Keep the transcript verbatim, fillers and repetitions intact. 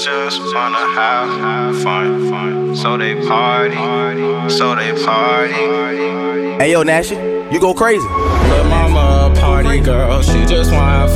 girls just wanna have fun, fun. So they party, so they party. Hey yo, Nash, you go crazy. Lil' mama a party girl, she just wanna have